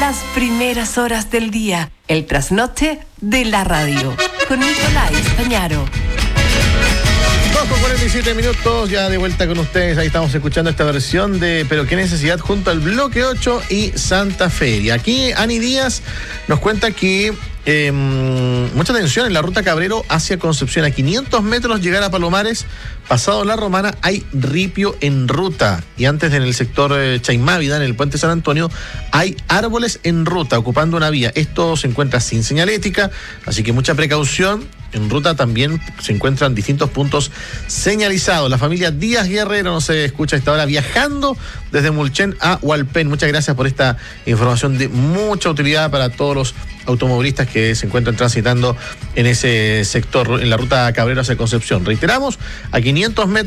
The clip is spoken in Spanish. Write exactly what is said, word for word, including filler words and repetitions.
Las primeras horas del día, el trasnoche de la radio, con Nicolás Pañaro. dos con cuarenta y siete minutos, ya de vuelta con ustedes. Ahí estamos escuchando esta versión de Pero qué necesidad junto al Bloque ocho y Santa Fe. Y aquí Ani Díaz nos cuenta que eh, mucha tensión en la ruta Cabrero hacia Concepción. A quinientos metros llegar a Palomares, pasado La Romana, hay ripio en ruta. Y antes, en el sector eh, Chaimávida, en el puente San Antonio, hay árboles en ruta ocupando una vía. Esto se encuentra sin señalética, así que mucha precaución. En ruta también se encuentran distintos puntos señalizados. La familia Díaz Guerrero nos escucha a esta hora viajando desde Mulchen a Hualpén. Muchas gracias por esta información de mucha utilidad para todos los automovilistas que se encuentran transitando en ese sector, en la ruta Cabrero hacia Concepción. Reiteramos, a quinientos metros